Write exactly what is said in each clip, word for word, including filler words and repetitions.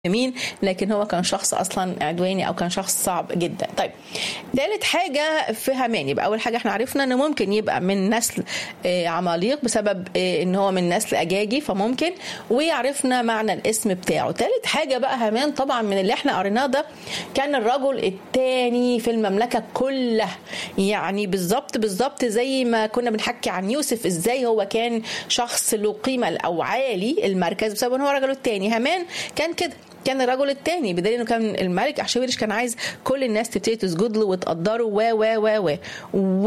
مين، لكن هو كان شخص اصلا عدواني او كان شخص صعب جدا. طيب ثالث حاجه في هامان، يبقى اول حاجه احنا عرفنا انه ممكن يبقى من نسل عماليق بسبب ان هو من نسل اجاجي، فممكن، وعرفنا معنى الاسم بتاعه. ثالث حاجه بقى هامان طبعا من اللي احنا قريناه ده كان الرجل الثاني في المملكه كلها، يعني بالظبط بالظبط زي ما كنا بنحكي عن يوسف ازاي هو كان شخص له قيمه او عالي المركز بسبب ان هو رجله الثاني. هامان كان كده، كان الرجل الثاني، بدليل انه كان الملك احشويرش كان عايز كل الناس تبتدي تسجد له وتقدره و و و و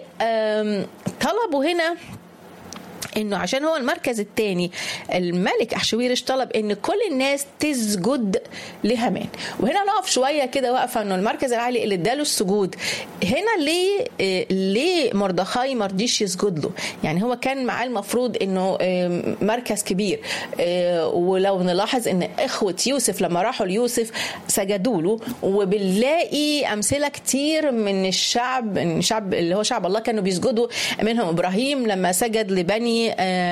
وطلبوا هنا انه عشان هو المركز الثاني الملك احشويرش طلب ان كل الناس تسجد لهامان. وهنا نقف شويه كده واقفه انه المركز العالي اللي اداله السجود هنا ليه ليه مردخاي ما رضيش يسجد له؟ يعني هو كان معاه المفروض انه مركز كبير، ولو نلاحظ ان اخوه يوسف لما راحوا ليوسف سجدوا له، وبنلاقي امثله كتير من الشعب الشعب اللي هو شعب الله كانوا بيسجدوا، منهم ابراهيم لما سجد لبني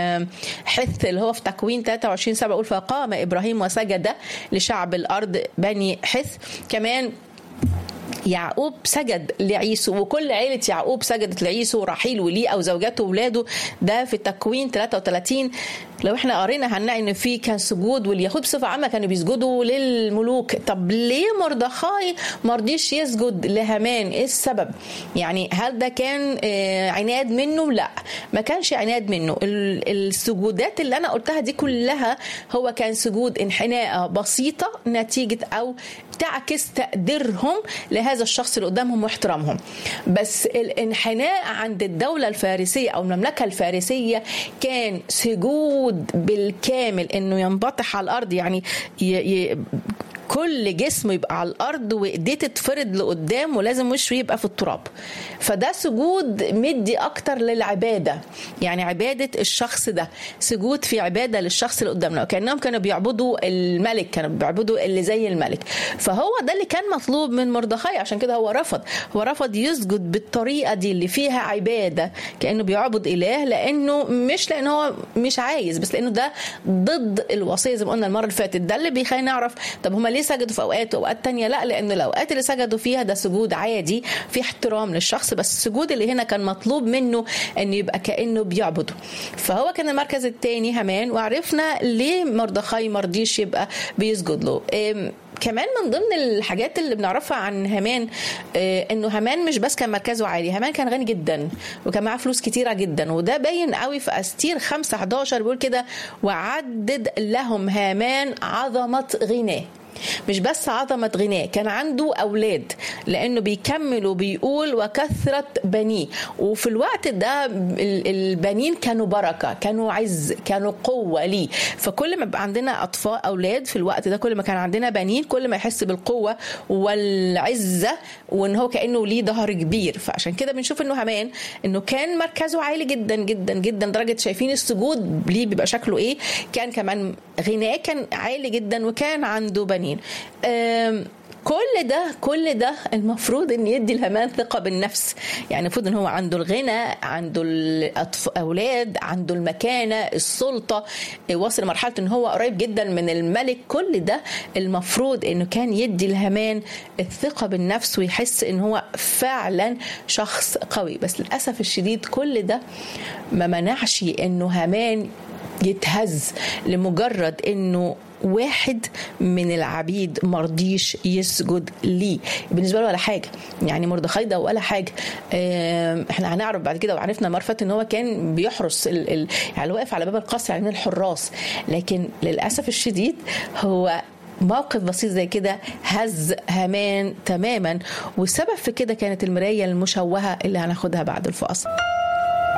حث اللي هو في تكوين ثلاثة وعشرين سبعة يقول فقام إبراهيم وسجد لشعب الأرض بني حث. كمان يعقوب سجد لعيسو، وكل عيلة يعقوب سجدت لعيسو ورحيل وليه أو زوجاته وولاده، ده في تكوين ثلاثة وثلاثين. لو احنا قرينا هنلاقي ان في كان سجود، واليهود بصفه عامه كانوا بيسجدوا للملوك. طب ليه مردخاي ما رضيش يسجد لهامان؟ ايه السبب؟ يعني هل ده كان عناد منه؟ لا، ما كانش عناد منه. السجودات اللي انا قلتها دي كلها هو كان سجود انحناء بسيطه نتيجه او تعكس تقديرهم لهذا الشخص اللي قدامهم واحترامهم. بس الانحناء عند الدوله الفارسيه او المملكه الفارسيه كان سجود بالكامل، انه ينبطح على الارض، يعني ي... ي... كل جسمه يبقى على الارض وايديه تتفرد لقدام ولازم وشه يبقى في التراب. فده سجود مدي اكتر للعباده، يعني عباده الشخص ده، سجود في عباده للشخص اللي قدامنا، وكانهم كانوا بيعبدوا الملك، كانوا بيعبدوا اللي زي الملك. فهو ده اللي كان مطلوب من مردخاي، عشان كده هو رفض هو رفض يسجد بالطريقه دي اللي فيها عباده كانه بيعبد اله، لانه مش لانه هو مش عايز، بس لانه ده ضد الوصيه زي ما قلنا المره اللي فاتت. ده اللي بيخلينا نعرف طب هم ليه سجدوا في اوقات واوقات تانية لا، لان الاوقات اللي سجدوا فيها ده سجود عادي في احترام للشخص، بس السجود اللي هنا كان مطلوب منه انه يبقى كانه بيعبده. فهو كان المركز الثاني هامان، وعرفنا ليه مردخاي ما رضيش يبقى بيسجد له. كمان من ضمن الحاجات اللي بنعرفها عن هامان انه هامان مش بس كان مركزه عالي، هامان كان غني جدا وكان معاه فلوس كتيره جدا، وده باين قوي في استير خمسة حداشر بيقول كده وعدد لهم هامان عظمه غناه. مش بس عظمة غناه، كان عنده أولاد، لأنه بيكمل وبيقول وكثرة بنيه. وفي الوقت ده البنين كانوا بركة، كانوا عز، كانوا قوة ليه. فكل ما بقى عندنا أطفال أولاد في الوقت ده، كل ما كان عندنا بنين، كل ما يحس بالقوة والعزة، وإن هو كأنه ليه ظهر كبير. فعشان كده بنشوف إنه هامان إنه كان مركزه عالي جدا جدا جدا، درجة شايفين السجود ليه بيبقى شكله إيه. كان كمان غناه كان عالي جدا، وكان عنده بنين. كل ده كل ده المفروض ان يدي الهامان ثقه بالنفس، يعني المفروض ان هو عنده الغنى، عنده الاولاد، عنده المكانه، السلطه، وصل لمرحله ان هو قريب جدا من الملك. كل ده المفروض انه كان يدي الهامان الثقه بالنفس ويحس ان هو فعلا شخص قوي. بس للاسف الشديد كل ده ما منعش انه هامان يتهز لمجرد انه واحد من العبيد مرضيش يسجد ليه. بالنسبه له ولا حاجه، يعني مردخاي ده ولا حاجه. احنا هنعرف بعد كده وعرفنا مرفت ان هو كان بيحرس ال ال يعني واقف على باب القصر، يعني من الحراس. لكن للاسف الشديد هو موقف بسيط زي كده هز هامان تماما، والسبب في كده كانت المرايه المشوهه اللي هناخدها بعد الفاصل.